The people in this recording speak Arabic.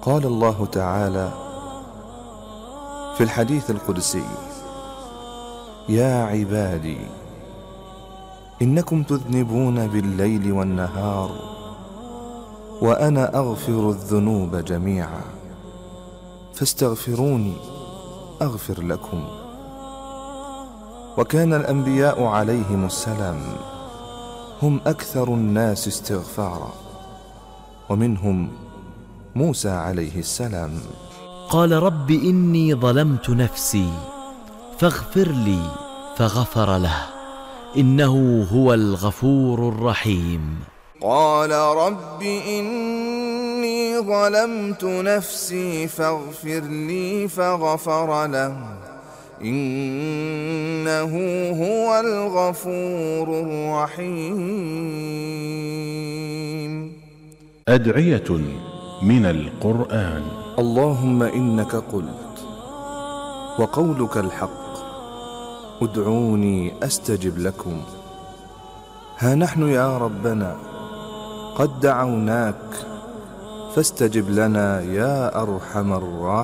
قال الله تعالى في الحديث القدسي: يا عبادي إنكم تذنبون بالليل والنهار وأنا أغفر الذنوب جميعا فاستغفروني أغفر لكم. وكان الأنبياء عليهم السلام هم أكثر الناس استغفارا، ومنهم موسى عليه السلام. قال رب إني ظلمت نفسي فاغفر لي فغفر له إنه هو الغفور الرحيم. قال رب إني ظلمت نفسي فاغفر لي فغفر له إنه هو الغفور الرحيم. أدعية من القرآن. اللهم إنك قلت وقولك الحق ادعوني أستجب لكم. ها نحن يا ربنا قد دعوناك فاستجب لنا يا أرحم الراحمين.